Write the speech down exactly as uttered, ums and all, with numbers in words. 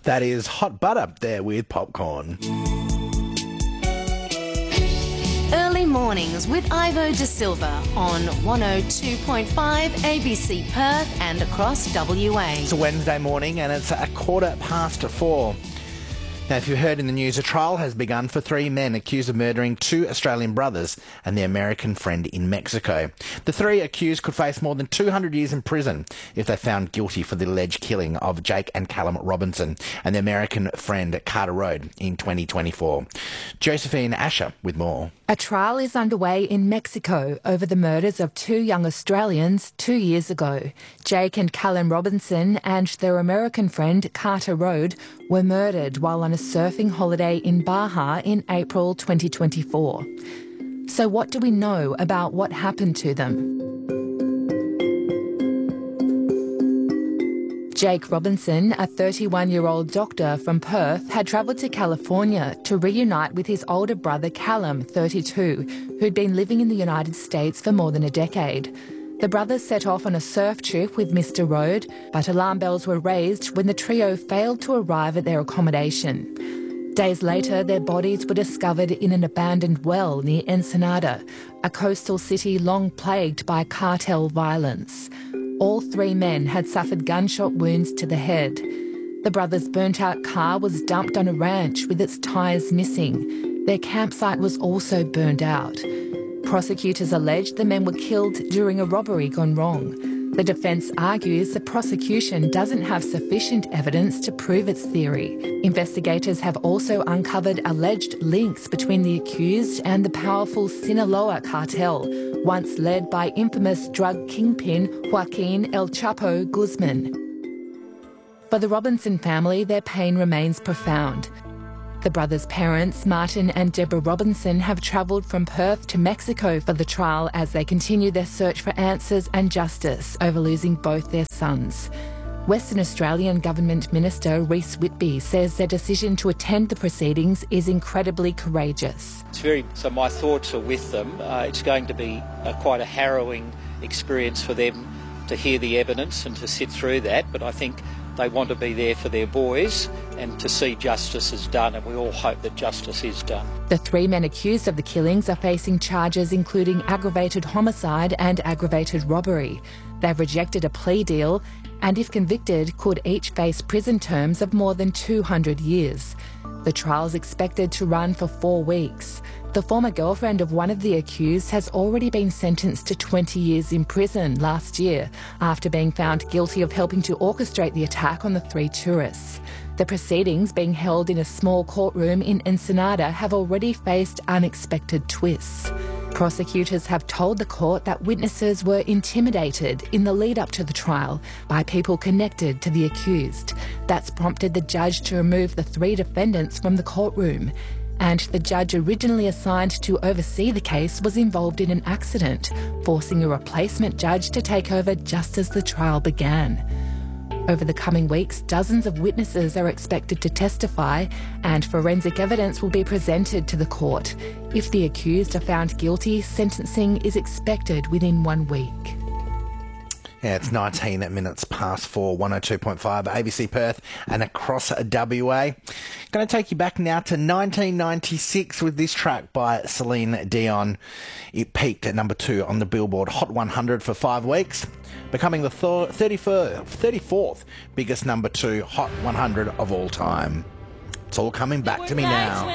That is Hot Butter there with Popcorn. Early mornings with Ivo De Silva on one oh two point five A B C Perth and across W A. It's a Wednesday morning and it's a quarter past four. Now, if you heard in the news, a trial has begun for three men accused of murdering two Australian brothers and their American friend in Mexico. The three accused could face more than two hundred years in prison if they're found guilty for the alleged killing of Jake and Callum Robinson and their American friend Carter Road in twenty twenty-four. Josephine Asher with more. A trial is underway in Mexico over the murders of two young Australians two years ago. Jake and Callum Robinson and their American friend Carter Road were murdered while on a surfing holiday in Baja in April twenty twenty-four. So what do we know about what happened to them? Jake Robinson, a thirty-one-year-old doctor from Perth, had travelled to California to reunite with his older brother Callum, thirty-two, who'd been living in the United States for more than a decade. The brothers set off on a surf trip with Mister Road, but alarm bells were raised when the trio failed to arrive at their accommodation. Days later, their bodies were discovered in an abandoned well near Ensenada, a coastal city long plagued by cartel violence. All three men had suffered gunshot wounds to the head. The brothers' burnt-out car was dumped on a ranch with its tyres missing. Their campsite was also burned out. Prosecutors alleged the men were killed during a robbery gone wrong. The defence argues the prosecution doesn't have sufficient evidence to prove its theory. Investigators have also uncovered alleged links between the accused and the powerful Sinaloa cartel, once led by infamous drug kingpin Joaquin El Chapo Guzman. For the Robinson family, their pain remains profound. The brothers' parents, Martin and Deborah Robinson, have travelled from Perth to Mexico for the trial as they continue their search for answers and justice over losing both their sons. Western Australian Government Minister Rhys Whitby says their decision to attend the proceedings is incredibly courageous. It's very, so my thoughts are with them. Uh, it's going to be a, quite a harrowing experience for them to hear the evidence and to sit through that, but I think they want to be there for their boys and to see justice is done, and we all hope that justice is done. The three men accused of the killings are facing charges including aggravated homicide and aggravated robbery. They've rejected a plea deal and, if convicted, could each face prison terms of more than two hundred years. The trial's expected to run for four weeks. The former girlfriend of one of the accused has already been sentenced to twenty years in prison last year after being found guilty of helping to orchestrate the attack on the three tourists. The proceedings, being held in a small courtroom in Ensenada, have already faced unexpected twists. Prosecutors have told the court that witnesses were intimidated in the lead-up to the trial by people connected to the accused. That's prompted the judge to remove the three defendants from the courtroom. And the judge originally assigned to oversee the case was involved in an accident, forcing a replacement judge to take over just as the trial began. Over the coming weeks, dozens of witnesses are expected to testify and forensic evidence will be presented to the court. If the accused are found guilty, sentencing is expected within one week. Yeah, it's nineteen minutes past four, one oh two point five A B C Perth and across W A. Going to take you back now to nineteen ninety-six with this track by Celine Dion. It peaked at number two on the Billboard Hot one hundred for five weeks, becoming the thirty-fourth biggest number two Hot one hundred of all time. It's all coming back to me now.